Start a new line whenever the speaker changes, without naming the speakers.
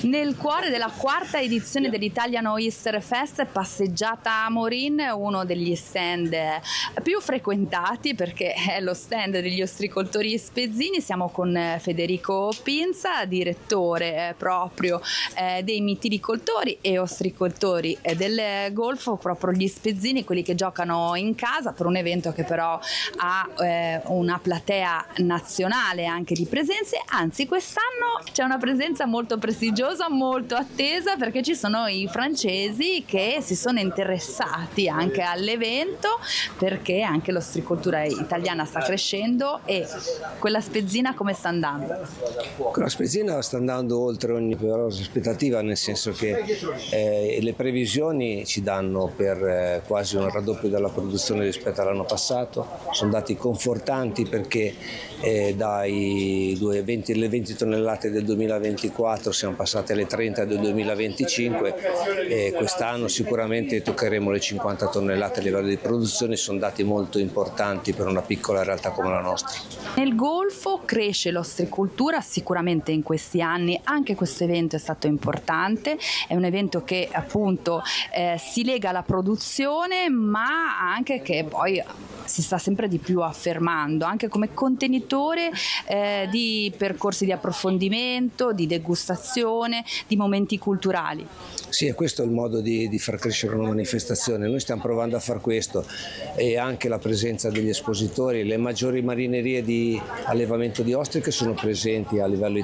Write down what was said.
Nel cuore della quarta edizione dell'Italian Oyster Fest, passeggiata a Morin, uno degli stand più frequentati perché è lo stand degli ostricoltori spezzini. Siamo con Federico Pinza, direttore proprio dei mitilicoltori e ostricoltori del Golfo, proprio gli spezzini, quelli che giocano in casa, per un evento che però ha una platea nazionale anche di presenze. Anzi, quest'anno c'è una presenza molto prestigiosa, molto attesa, perché ci sono i francesi che si sono interessati anche all'evento, perché anche l'ostricoltura italiana sta crescendo. E quella spezzina come sta andando?
La spezzina sta andando oltre ogni aspettativa, nel senso che le previsioni ci danno per quasi un raddoppio della produzione rispetto all'anno passato. Sono dati confortanti perché le 20 tonnellate del 2024 siamo passati alle 30 del 2025 e quest'anno sicuramente toccheremo le 50 tonnellate a livello di produzione. Sono dati molto importanti per una piccola realtà come la nostra.
Nel Golfo cresce l'ostricoltura sicuramente in questi anni, anche questo evento è stato importante, è un evento che appunto si lega alla produzione, ma anche che poi si sta sempre di più affermando anche come contenitore di percorsi di approfondimento, di degustazione, di momenti culturali.
Sì, e questo è il modo di far crescere una manifestazione. Noi stiamo provando a far questo, e anche la presenza degli espositori. Le maggiori marinerie di allevamento di ostriche sono presenti a livello